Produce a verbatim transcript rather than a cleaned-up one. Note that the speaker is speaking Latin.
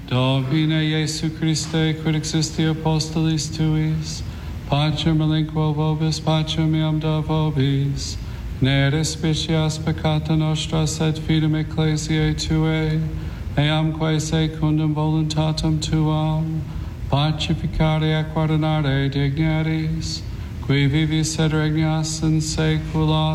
Domine Iesu Christe, quid existi apostolis tuis, pacem relinquo vobis, pacem meam da vobis, ne respicias peccata nostra, sed fidem ecclesiae tuae, eamque secundum voluntatem tuam, pacificare et guardinare dignaris, qui vivis et regnas in saecula